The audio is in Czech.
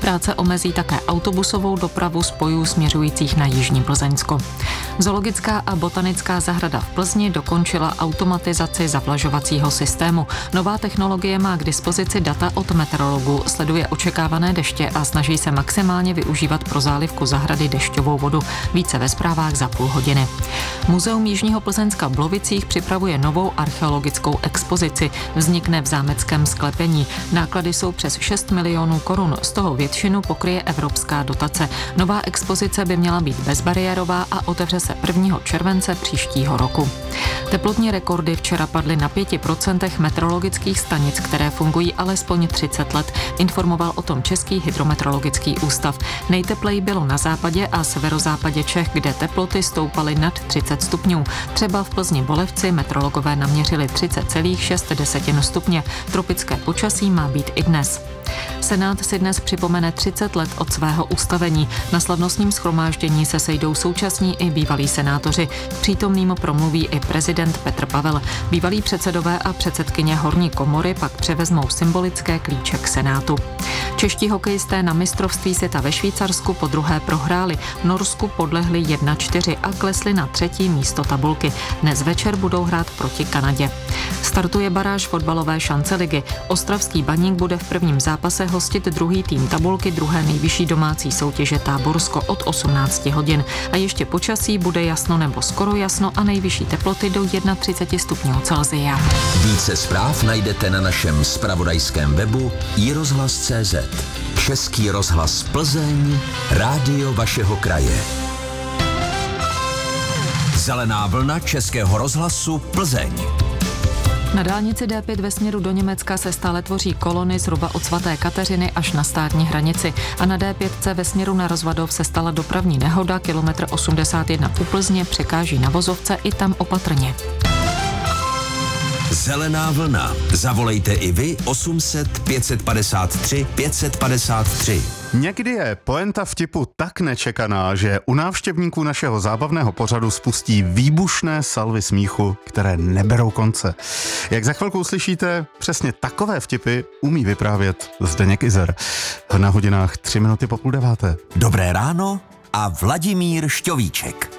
Práce omezí také autobusovou dopravu spojů směřujících na Jižní Plzeňsko. Zoologická a botanická zahrada v Plzni dokončila automatizaci zavlažovacího systému. Nová technologie má k dispozici data od meteorologů, sleduje očekávané deště a snaží se maximálně využívat pro zálivku zahrady dešťovou vodu. Více ve zprávách za půl hodiny. Muzeum Jižního Plzeňska v Blovicích připravuje novou archeologickou expozici. Vznikne v zámeckém sklepení. Náklady jsou přes 6 milionů korun, z toho většinu pokryje evropská dotace. Nová expozice by měla být bezbariérová a otevře se 1. července příštího roku. Teplotní rekordy včera padly na 5% meteorologických stanic, které fungují alespoň 30 let, informoval o tom Český hydrometeorologický ústav. Nejtepleji bylo na západě a severozápadě Čech, kde teploty stoupaly nad 30 stupňů. Třeba v Plzni Bolevci meteorologové naměřili 30,6 stupně. Tropické počasí má být i dnes. Senát si dnes připomene 30 let od svého ustavení. Na slavnostním shromáždění se sejdou současní i bývalí senátoři. Přítomným promluví i prezident Petr Pavel. Bývalí předsedové a předsedkyně horní komory pak převezmou symbolické klíče k Senátu. Čeští hokejisté na mistrovství světa ve Švýcarsku podruhé prohráli. V Norsku podlehli 1-4 a klesli na 3. místo tabulky. Dnes večer budou hrát proti Kanadě. Startuje baráž fotbalové šance ligy. Ostravský Baník bude v prvním zápase hostit druhý tým tabulky druhé nejvyšší domácí soutěže Táborsko od 18 hodin. A ještě počasí bude jasno nebo skoro jasno a nejvyšší teploty do 31 stupňů Celsia. Více zpráv najdete na našem zpravodajském webu iRozhlas.cz. Český rozhlas Plzeň, rádio vašeho kraje. Zelená vlna Českého rozhlasu Plzeň. Na dálnici D5 ve směru do Německa se stále tvoří kolony zhruba od svaté Kateřiny až na státní hranici. A na D5 ve směru na Rozvadov se stala dopravní nehoda, kilometr 81 u Plzně, překáží na vozovce i tam opatrně. Zelená vlna. Zavolejte i vy 800 553 553. Někdy je pointa vtipu tak nečekaná, že u návštěvníků našeho zábavného pořadu spustí výbušné salvy smíchu, které neberou konce. Jak za chvilku uslyšíte, přesně takové vtipy umí vyprávět Zdeněk Izer. Na hodinách 3 minuty po 8:30. Dobré ráno a Vladimír Šťovíček.